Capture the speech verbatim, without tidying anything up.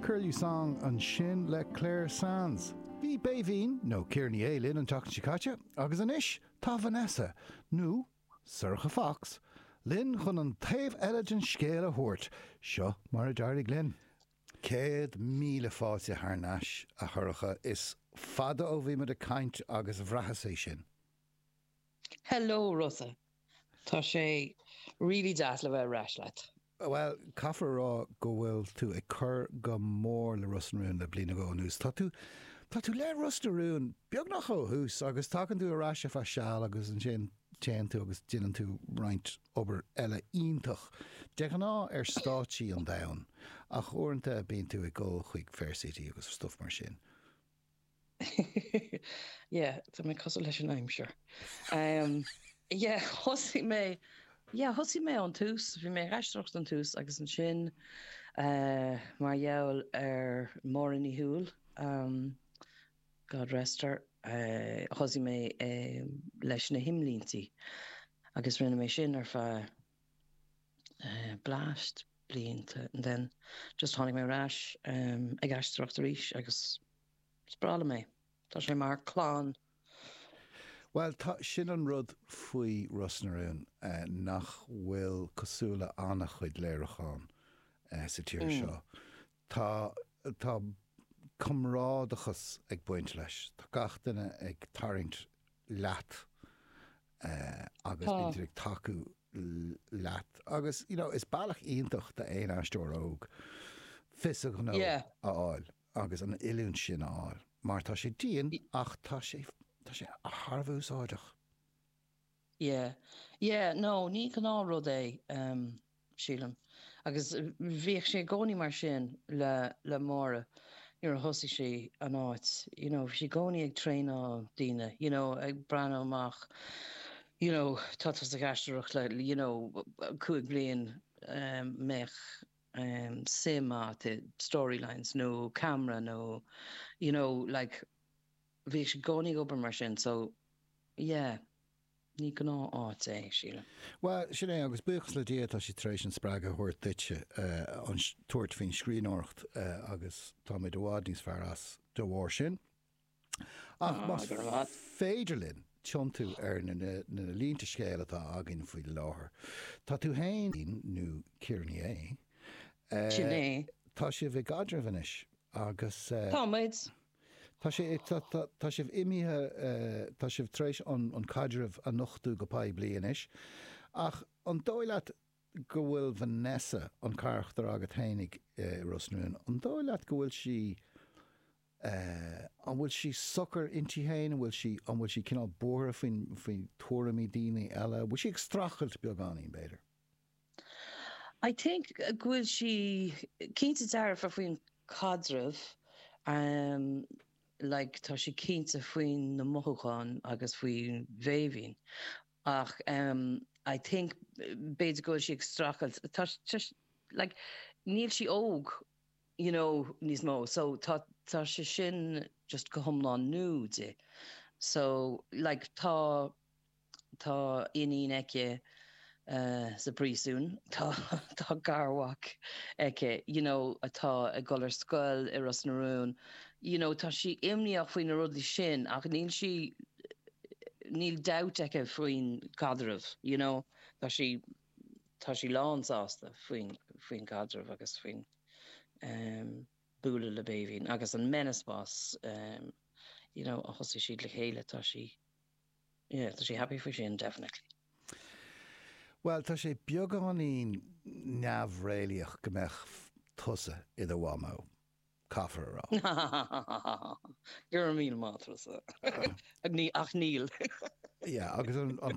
Curlew song an sin le Claire Sands. Bhí Béhín nó Kearney Éilinn an teach sicáte, agus an isis tá Vanessa, nó Sorcha Fox, Lynn chun an taobh eile den scéal a thuairt, seo mar a dearg Lynn. Céad míle fáilte tharnáis a thuircha is fada ó bhí me a caint agus bhreathas é sin. Hello, Rosa. Tá sé really deas le bheith reis leit. Well, caithfar rá go bhfuil tú ag chur go mór le Rustanrún le bliana go nús. Tá tú Tá tú le Rustanrún beag nach ó hús agus tacann tú arás a fa seall agus an sin téan tú agus dinan tú roint obair eile ionintach. Deach ná ar stáití an dain ach uaireanta bíonn tú ag ggó chuig Fair City agus stuff mar sin. Yeah, tá mé cosú leis an aimsir. Um, yeah, hosí mé Yeah, hosí mé an tús, bhí mé reisteach an tús agus an sin uh, mar jeall ar mór in húil, um, God rest her, uh, hosí mé uh, leis na himlíntaí agus rinne mé sin ar fa uh, blast blianta, and then just tháinig mé rais um, ag eisteach a ríis agus sprála mé. Tá sé mar chlán. Well, tá sin an rud faoi Rustanrún uh, nach bhfuil cosúla annach chuid léireachán uh, sa tíir mm. seo. Tá tá cumrádachas ag buint leis. Tá gach duine ag tarint leat uh, agus oh. bíonn ag taú leat. Agus, you know, is bailach ionintach de éon aisteoir óg. Fis a gná Yeah. a áil agus an ilún sin a áil. Mar tá sé díon ach tá sé Tá sé a Harbhús áideach. Yeah, yeah, no, ní can á rud é um, sílam. Agus bhíoh sé gcónaí mar sin le, le móra, ar thosaigh sé an áit. You know, sé gcónaí ag tréaná daoine, you know, ag breanú amach, you know, tatas a gaisteach le, you know, cuaig bliain um, mech um, sima te storylines, no camera, no, you know, like, bhí sé gcónaí obair mar sin, so, yeah, ní go ná áit é, síle. Well, sin é agus buchas le dia tá sé trééis an sppraag a thuirt duite uh, an tuairt fin scríócht uh, agus tá mé dohád níos fear as do bhhair sin. Ach Ah, mas gur bhad. féidirlinn tion tú ar na na línta scéile atá agin faoi láthair. Tá tú hain nó Kearney é. Uh, Sin é. Tá sé bheith gadrahanis agus uh, Tá maid. Tá sé tá tá- tá sibh imithe uh, tá sibh trééis an an cadreh a nochtú go paid bliain is. Ach an dóileat go bhfuil Vanessa an carachtar agat théinnig uh, Rustanrún. An dóileat go bhfuil si uh, an bhfuil si sucker intí héin, bhfuil si an bhfuil si cinál bóra faoin faoin tuairimí daoine eile. Bhfuil si ag strachailt beagánaí beidir. I think uh, gwyl si cínta dear fa faoin cadreh, um, like tá si cínta faoin na mothúcháin agus faoin bhéhín. Ach, um, I think beidir gwyl si ag strachailt. Tá just, like, níl si óg, you know, níos mó. So tá tá si sin just go thomláin nú de. So, like, tá tá iní eice uh, sa prísún, tá, tá garwach eice, you know, atá a golar scoil i Rustanrún, you know, tá si imníach faoin na rudí sin, ach níl si, níl doubt eice faoin cadreh, you know, tá si, tá si lán sásta faoin, faoin cadreh agus faoin um, búla le béhín, agus an menaspás, um, you know, a thosaigh siad le chéile, tá si, yeah, tá si happy for sin, definitely. Well, tá sé beagánaí neamhréalaach go mbeadh tusa iad a bhhamó. Caithfar rá. You're a míle mátrasa. Ach níl. Yeah, agus an, an